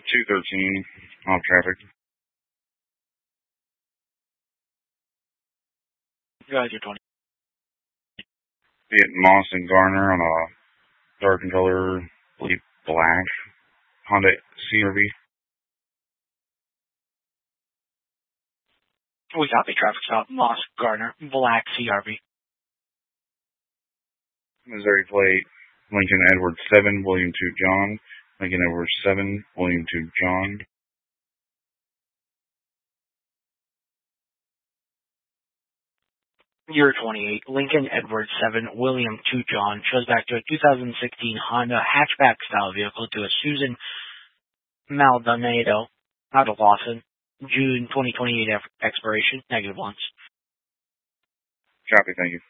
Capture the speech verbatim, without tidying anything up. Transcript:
two thirteen, off traffic. Guys, you're twenty. Be at Moss and Garner on a dark and color, believe black, Honda C R V. We copy traffic stop, Moss, Garner, black C R V. Missouri plate, Lincoln Edwards seven, William two John. Lincoln Edwards seven, William two John. Year twenty-eight, Lincoln Edwards seven, William two John. Shows back to a two thousand sixteen Honda hatchback style vehicle to a Susan Maldonado out of Lawson. June twenty twenty-eight expiration, negative ones. Copy, thank you.